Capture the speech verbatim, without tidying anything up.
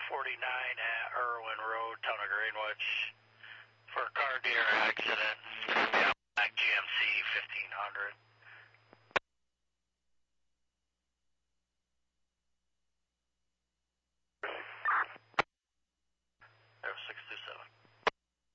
forty-nine at Irwin Road, town of Greenwich, for a car deer accident.